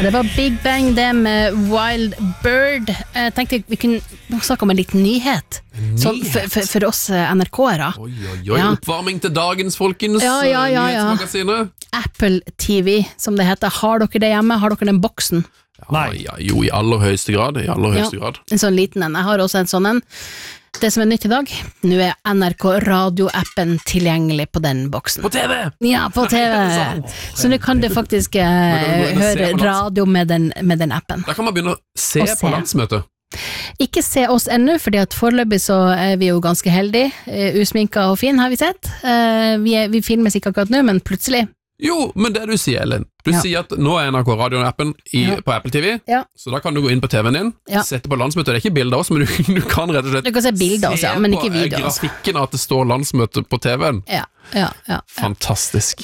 Så det var Big Bang, det med Wild Bird. Jeg tenkte vi kunne snakke om en liten nyhet. Sånn for oss NRK-ere. Oi, oppvarming til dagens, folkens. Nyhetsmagasinet. Apple TV, som det heter. Har dere det hjemme? Har dere den boksen? Nei. Jo, i aller høyeste grad. En sånn liten en. Jeg har også en sånn en. Det som er nytt i dag, nå er NRK Radio-appen tilgjengelig på den boksen. På TV! Ja, på TV. Så nå kan du faktisk høre radio med den appen. Da kan man begynne å se på landsmøtet. Ikke se oss ennå, fordi at foreløpig så er vi jo ganske heldige. Usminka og fin, har vi sett. Vi filmes ikke akkurat nå, men plutselig. Jo, men det du sier, Ellen. Du sier at nå er NRK Radio-appen på Apple TV, så da kan du gå inn på TV-en din, sette på landsmøtet. Det er ikke bilder også, men du kan rett og slett du kan se bilder også, men ikke videoer. Grafikken at det står landsmøte på TV-en. Ja. Fantastisk.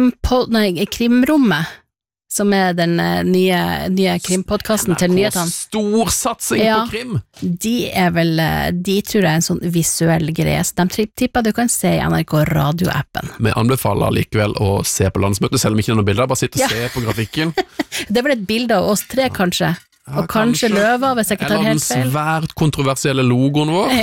Krimrommet, som er den nye krimpodcasten til nyhetene. Stor satsing på krim. De tror jeg er en sånn visuell greie. De tipper du kan se i NRK Radio-appen. Vi anbefaler likevel å se på landsmøtet, selv om ikke det er noen bilder, bare sitte og se på grafikken. Det var et bilde av oss tre, kanskje. Og kanskje løver, hvis jeg ikke tar helt feil. Eller den svært kontroversielle logoen vår.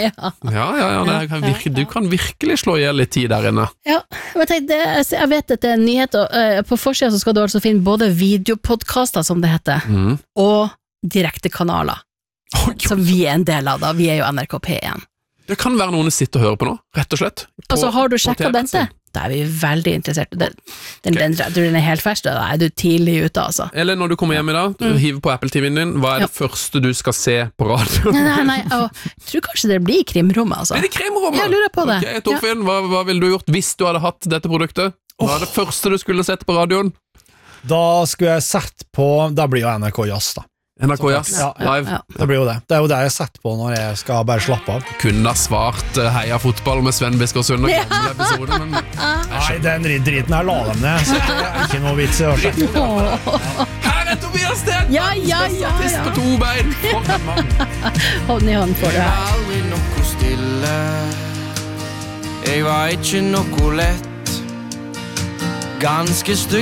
Du kan virkelig slå ihjel litt tid der inne. Ja, men jeg vet at det er nyheter. På forsiden så skal du altså finne både videopodcaster, som det heter, og direktekanaler, som vi er en del av da. Vi er jo NRK P1. Det kan være noen som sitter og hører på nå, rett og slett. Altså, har du sjekket dette? Da er vi veldig interessert. Den er helt fersk, da er du tidlig ute, altså. Eller når du kommer hjem i dag, du hiver på Apple TV-en din, hva er det første du skal se på radio? Nei, jeg tror kanskje det blir krimrommet, altså. Er det krimrommet? Jeg lurer på det. Ok, Torfinn, hva ville du gjort hvis du hadde hatt dette produktet? Hva er det første du skulle sett på radioen? Da skulle jeg sett på, da blir jo NRK Jazz da. NRK Jazz, live. Det blir jo det. Det er jo det jeg setter på når jeg skal bare slappe av. Kunne ha svart Heia fotball med Sven Biskåsund og gamle episoder, men... Nei, den driten her la dem ned, så det er ikke noe vits i å høre. Her er Tobias Sten! Ja. Statist på 2 bein! For en mann! Hånd i hånd får du her. Aldri noe stille. Jeg var ikke noe lett. Ganske stygg.